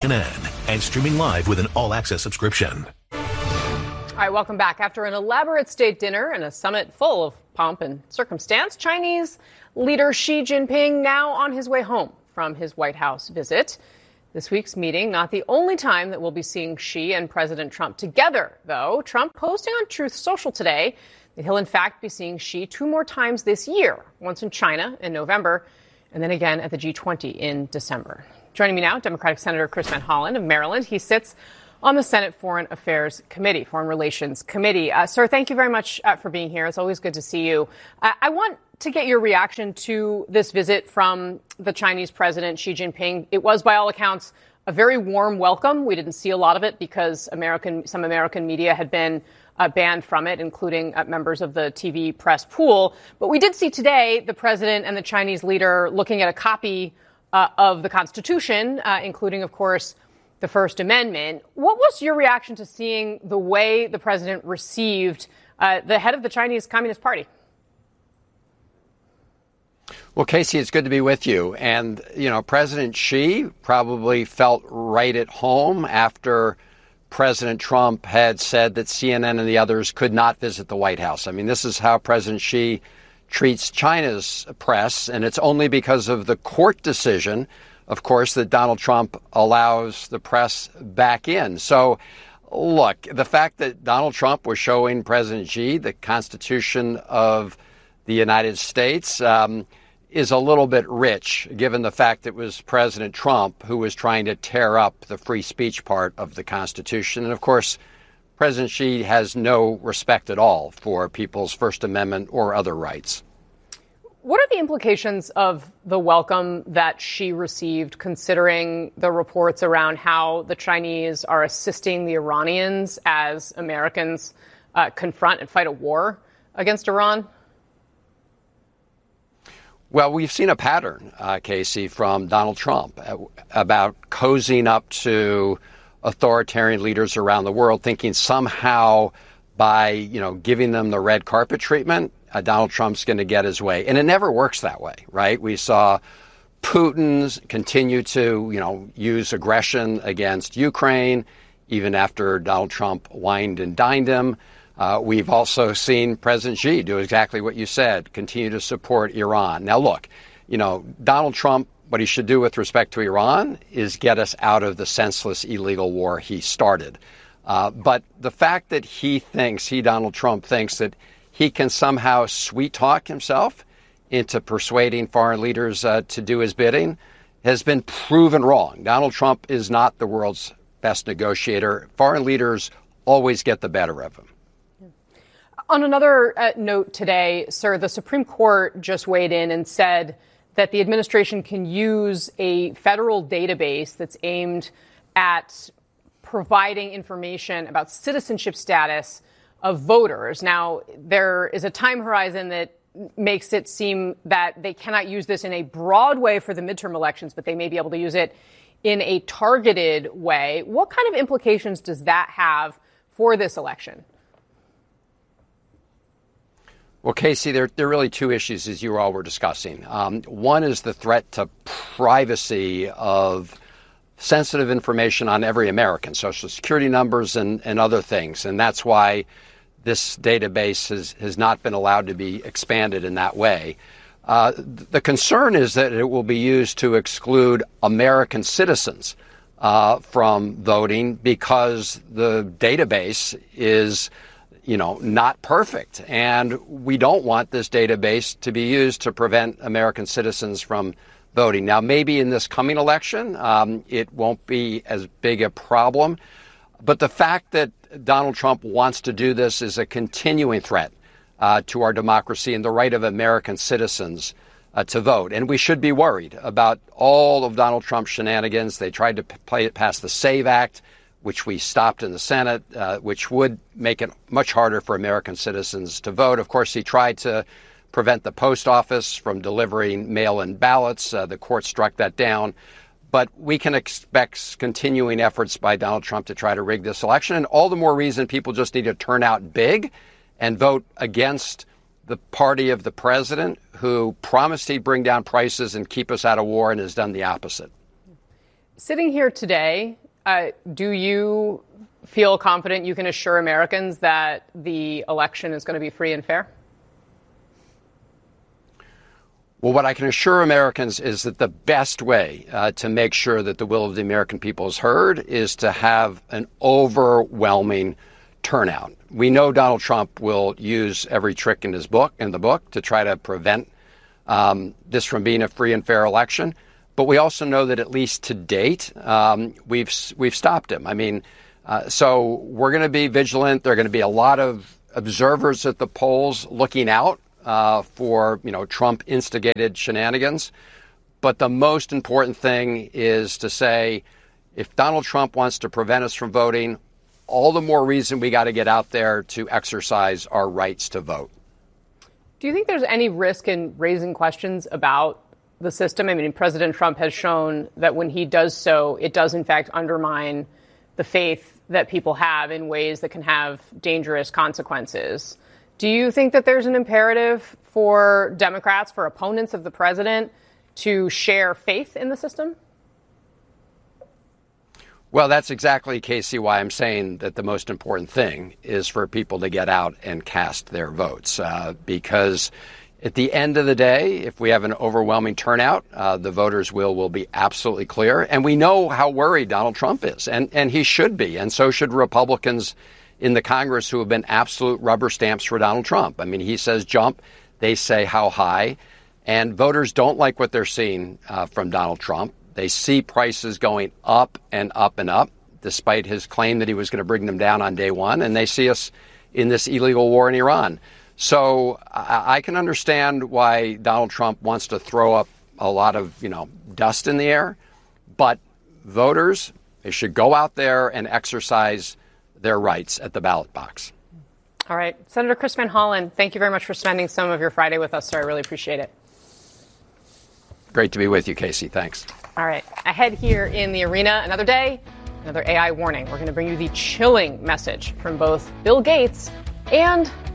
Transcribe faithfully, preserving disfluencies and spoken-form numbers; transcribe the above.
C N N and streaming live with an all-access subscription. All right, welcome back. After an elaborate state dinner and a summit full of pomp and circumstance, Chinese leader Xi Jinping now on his way home from his White House visit. This week's meeting, not the only time that we'll be seeing Xi and President Trump together, though. Trump posting on Truth Social today that he'll in fact be seeing Xi two more times this year, once in China in November, and then again at the G twenty in December. Joining me now, Democratic Senator Chris Van Hollen of Maryland. He sits on the Senate Foreign Affairs Committee, Foreign Relations Committee. Uh, sir, thank you very much uh, for being here. It's always good to see you. Uh, I want to get your reaction to this visit from the Chinese president, Xi Jinping. It was, by all accounts, a very warm welcome. We didn't see a lot of it because American, some American media had been uh, banned from it, including uh, members of the T V press pool. But we did see today the president and the Chinese leader looking at a copy uh, of the Constitution, uh, including, of course, the First Amendment. What was your reaction to seeing the way the president received uh, the head of the Chinese Communist Party? Well, Casey, it's good to be with you. And, you know, President Xi probably felt right at home after President Trump had said that C N N and the others could not visit the White House. I mean, this is how President Xi treats China's press, and it's only because of the court decision, of course, that Donald Trump allows the press back in. So, look, the fact that Donald Trump was showing President Xi the Constitution of the United States um, is a little bit rich, given the fact it was President Trump who was trying to tear up the free speech part of the Constitution. And, of course, President Xi has no respect at all for people's First Amendment or other rights. What are the implications of the welcome that Xi received, considering the reports around how the Chinese are assisting the Iranians as Americans uh, confront and fight a war against Iran? Well, we've seen a pattern, uh, Casey, from Donald Trump uh, about cozying up to authoritarian leaders around the world, thinking somehow by, you know, giving them the red carpet treatment, uh, Donald Trump's going to get his way. And it never works that way, right? We saw Putin continue to, you know, use aggression against Ukraine, even after Donald Trump wined and dined him. Uh, we've also seen President Xi do exactly what you said, continue to support Iran. Now, look, you know, Donald Trump, what he should do with respect to Iran is get us out of the senseless, illegal war he started. Uh, but the fact that he thinks, he, Donald Trump, thinks that he can somehow sweet talk himself into persuading foreign leaders uh, to do his bidding has been proven wrong. Donald Trump is not the world's best negotiator. Foreign leaders always get the better of him. On another uh, note today, sir, the Supreme Court just weighed in and said that the administration can use a federal database that's aimed at providing information about citizenship status of voters. Now, there is a time horizon that makes it seem that they cannot use this in a broad way for the midterm elections, but they may be able to use it in a targeted way. What kind of implications does that have for this election? Well, Casey, there, there are really two issues, as you all were discussing. Um, one is the threat to privacy of sensitive information on every American, Social Security numbers and, and other things. And that's why this database has, has not been allowed to be expanded in that way. Uh, the concern is that it will be used to exclude American citizens uh, from voting because the database is, you know, not perfect. And we don't want this database to be used to prevent American citizens from voting. Now, maybe in this coming election, um, it won't be as big a problem. But the fact that Donald Trump wants to do this is a continuing threat uh, to our democracy and the right of American citizens uh, to vote. And we should be worried about all of Donald Trump's shenanigans. They tried to play it past the SAVE Act, which we stopped in the Senate, uh, which would make it much harder for American citizens to vote. Of course, he tried to prevent the post office from delivering mail-in ballots. Uh, the court struck that down. But we can expect continuing efforts by Donald Trump to try to rig this election. And all the more reason people just need to turn out big and vote against the party of the president who promised he'd bring down prices and keep us out of war and has done the opposite. Sitting here today, uh, do you feel confident you can assure Americans that the election is going to be free and fair? Well, what I can assure Americans is that the best way uh, to make sure that the will of the American people is heard is to have an overwhelming turnout. We know Donald Trump will use every trick in his book, in the book, to try to prevent um, this from being a free and fair election. But we also know that at least to date, um, we've we've stopped him. I mean, uh, so we're going to be vigilant. There are going to be a lot of observers at the polls looking out Uh, for, you know, Trump-instigated shenanigans. But the most important thing is to say, if Donald Trump wants to prevent us from voting, all the more reason we got to get out there to exercise our rights to vote. Do you think there's any risk in raising questions about the system? I mean, President Trump has shown that when he does so, it does, in fact, undermine the faith that people have in ways that can have dangerous consequences. Do you think that there's an imperative for Democrats, for opponents of the president, to share faith in the system? Well, that's exactly, Casey, why I'm saying that the most important thing is for people to get out and cast their votes. Uh, because at the end of the day, if we have an overwhelming turnout, uh, the voters' will will be absolutely clear. And we know how worried Donald Trump is, and, and he should be, and so should Republicans in the Congress who have been absolute rubber stamps for Donald Trump. I mean, he says jump, they say how high. And voters don't like what they're seeing uh, from Donald Trump. They see prices going up and up and up, despite his claim that he was going to bring them down on day one. And they see us in this illegal war in Iran. So I, I can understand why Donald Trump wants to throw up a lot of, you know, dust in the air. But voters, they should go out there and exercise their rights at the ballot box. All right. Senator Chris Van Hollen, thank you very much for spending some of your Friday with us, sir. I really appreciate it. Great to be with you, Casey. Thanks. All right. Ahead here in the arena, another day, another A I warning. We're going to bring you the chilling message from both Bill Gates and